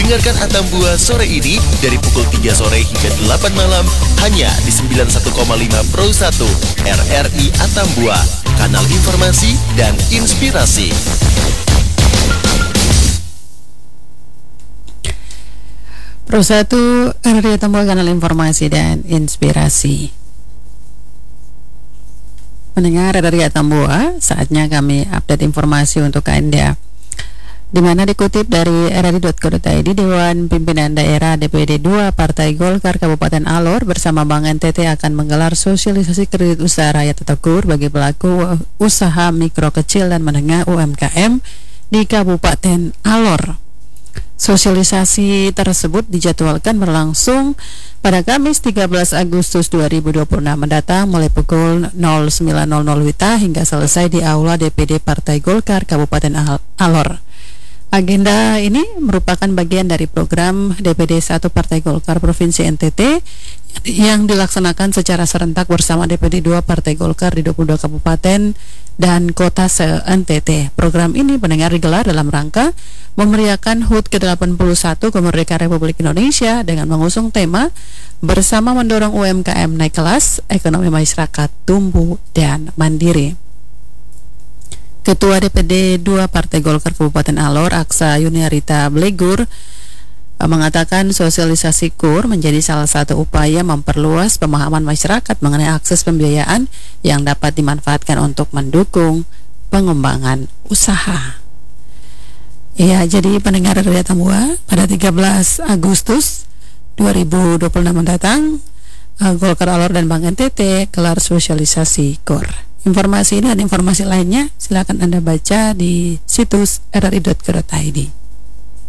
Dengarkan Atambua sore ini dari pukul 3 sore hingga 8 malam hanya di 91,5 Pro 1 RRI Atambua, kanal informasi dan inspirasi. Pro 1 RRI Atambua, kanal informasi dan inspirasi. Mendengar RRI Atambua, saatnya kami update informasi untuk Anda, di mana dikutip dari rri.co.id, Dewan Pimpinan Daerah DPD 2 Partai Golkar Kabupaten Alor bersama Bank NTT akan menggelar sosialisasi kredit usaha rakyat atau KUR bagi pelaku usaha mikro kecil dan menengah UMKM di Kabupaten Alor. Sosialisasi tersebut dijadwalkan berlangsung pada Kamis 13 Agustus 2026 mendatang mulai pukul 09.00 WITA hingga selesai di Aula DPD Partai Golkar Kabupaten Alor. Agenda ini merupakan bagian dari program DPD 1 Partai Golkar Provinsi NTT yang dilaksanakan secara serentak bersama DPD 2 Partai Golkar di 22 kabupaten dan kota se-NTT. Program ini pendengar digelar dalam rangka memeriahkan HUT ke-81 kemerdekaan Republik Indonesia dengan mengusung tema bersama mendorong UMKM naik kelas, ekonomi masyarakat tumbuh dan mandiri. Ketua DPD 2 Partai Golkar Kabupaten Alor, Aksa Yuniarita Blegur, mengatakan sosialisasi KUR menjadi salah satu upaya memperluas pemahaman masyarakat mengenai akses pembiayaan yang dapat dimanfaatkan untuk mendukung pengembangan usaha. Ya, jadi pendengar RRI Atambua, pada 13 Agustus 2026 mendatang, Golkar Alor dan Bank NTT gelar sosialisasi KUR. Informasi ini dan informasi lainnya silakan Anda baca di situs rri.co.id.